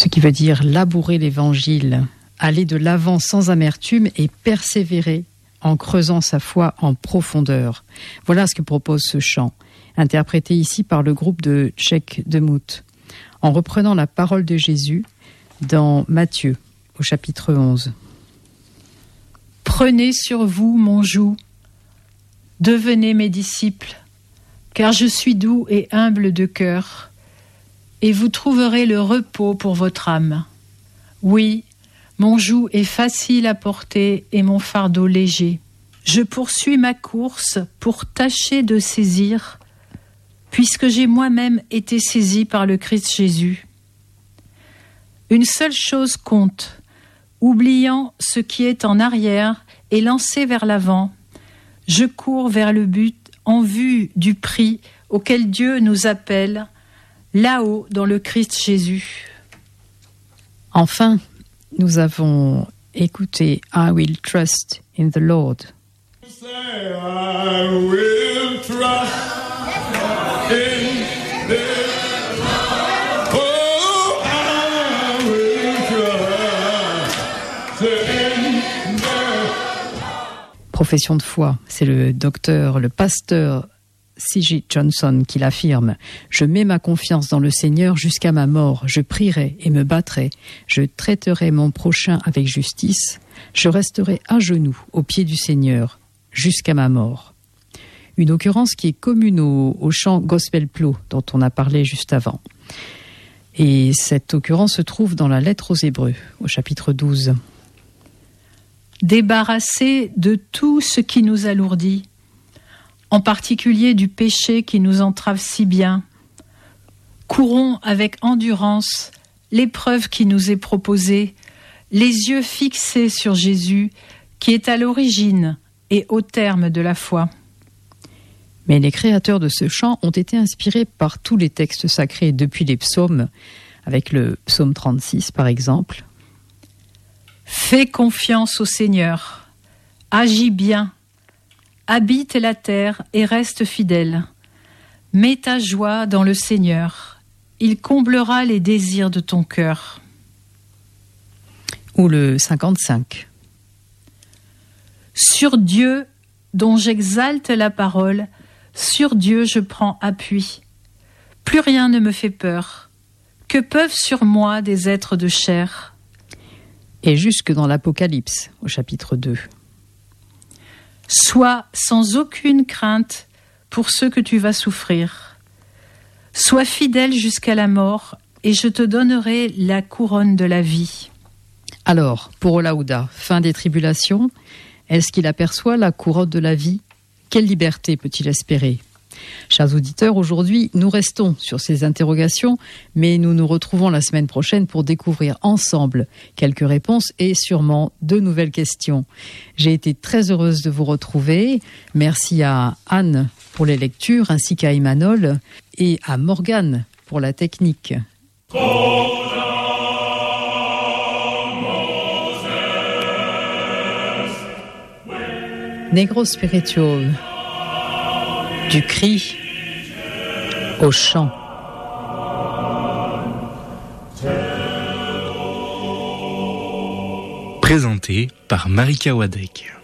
Ce qui veut dire labourer l'évangile, aller de l'avant sans amertume et persévérer en creusant sa foi en profondeur. Voilà ce que propose ce chant, interprété ici par le groupe de Tchèque de Mout, en reprenant la parole de Jésus dans Matthieu, au chapitre 11. Prenez sur vous mon joug, devenez mes disciples, car je suis doux et humble de cœur, et vous trouverez le repos pour votre âme. Oui, mon joug est facile à porter et mon fardeau léger. Je poursuis ma course pour tâcher de saisir, puisque j'ai moi-même été saisi par le Christ Jésus. Une seule chose compte, oubliant ce qui est en arrière et lancé vers l'avant, je cours vers le but en vue du prix auquel Dieu nous appelle, là-haut dans le Christ Jésus. Enfin, nous avons écouté I Will Trust in the Lord. I will trust in the Lord. Oh, I will trust in the Lord. Profession de foi, c'est le pasteur C.J. Johnson qui l'affirme. Je mets ma confiance dans le Seigneur jusqu'à ma mort. Je prierai et me battrai. Je traiterai mon prochain avec justice. Je resterai à genoux aux pieds du Seigneur jusqu'à ma mort. Une occurrence qui est commune au chant Gospel Plow dont on a parlé juste avant. Et cette occurrence se trouve dans la lettre aux Hébreux, au chapitre 12. Débarrassés de tout ce qui nous alourdit, en particulier du péché qui nous entrave si bien, courons avec endurance l'épreuve qui nous est proposée, les yeux fixés sur Jésus, qui est à l'origine et au terme de la foi. Mais les créateurs de ce chant ont été inspirés par tous les textes sacrés depuis les psaumes, avec le psaume 36 par exemple. Fais confiance au Seigneur, agis bien, habite la terre et reste fidèle. Mets ta joie dans le Seigneur, il comblera les désirs de ton cœur. Ou le 55. Sur Dieu, dont j'exalte la parole, sur Dieu je prends appui. Plus rien ne me fait peur. Que peuvent sur moi des êtres de chair ? Et jusque dans l'Apocalypse, au chapitre 2. Sois sans aucune crainte pour ce que tu vas souffrir. Sois fidèle jusqu'à la mort, et je te donnerai la couronne de la vie. Alors, pour Olaouda, fin des tribulations, est-ce qu'il aperçoit la couronne de la vie ? Quelle liberté peut-il espérer ? Chers auditeurs, aujourd'hui, nous restons sur ces interrogations, mais nous nous retrouvons la semaine prochaine pour découvrir ensemble quelques réponses et sûrement de nouvelles questions. J'ai été très heureuse de vous retrouver. Merci à Anne pour les lectures, ainsi qu'à Emmanuel et à Morgane pour la technique. Negro Spiritual, du cri au chant. Présenté par Marika Wadek.